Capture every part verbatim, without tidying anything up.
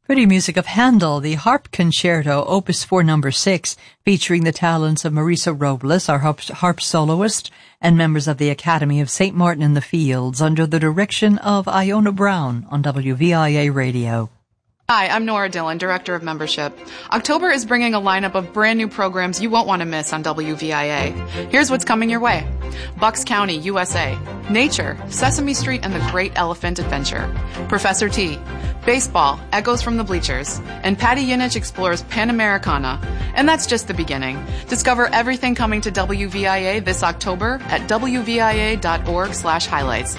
Pretty music of Handel, the Harp Concerto, Opus four number six, featuring the talents of Marisa Robles, our harp, harp soloist, and members of the Academy of Saint Martin in the Fields, under the direction of Iona Brown on W V I A Radio. Hi, I'm Nora Dillon, Director of Membership. October is bringing a lineup of brand new programs you won't want to miss on W V I A. Here's what's coming your way. Bucks County, U S A. Nature, Sesame Street and the Great Elephant Adventure. Professor T. Baseball, Echoes from the Bleachers. And Patty Yinich explores Pan Americana. And that's just the beginning. Discover everything coming to W V I A this October at W V I A dot org slash highlights.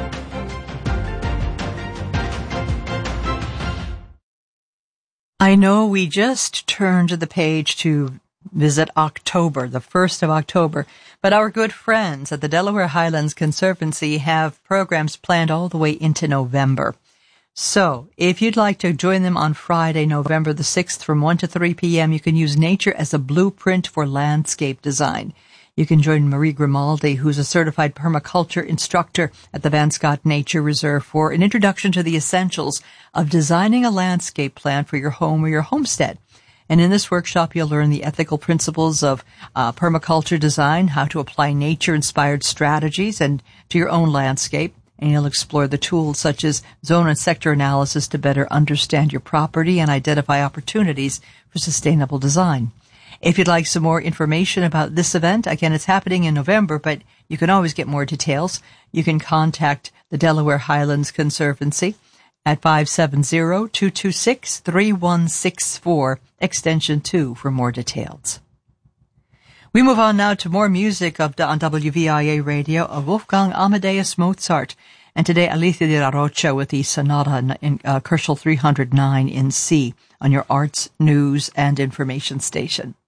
I know we just turned the page to visit October, the first of October, but our good friends at the Delaware Highlands Conservancy have programs planned all the way into November. So, if you'd like to join them on Friday, November the sixth from one to three p.m., you can use nature as a blueprint for landscape design. You can join Marie Grimaldi, who's a certified permaculture instructor at the Van Scott Nature Reserve, for an introduction to the essentials of designing a landscape plan for your home or your homestead. And in this workshop, you'll learn the ethical principles of uh, permaculture design, how to apply nature-inspired strategies and to your own landscape. And you'll explore the tools such as zone and sector analysis to better understand your property and identify opportunities for sustainable design. If you'd like some more information about this event, again, it's happening in November, but you can always get more details. You can contact the Delaware Highlands Conservancy at five seven zero, two two six, three one six four, extension two for more details. We move on now to more music of on W V I A Radio of Wolfgang Amadeus Mozart, and today Alicia de la Rocha with the Sonata in uh, Kerschel three hundred nine in C on your Arts, News, and Information station.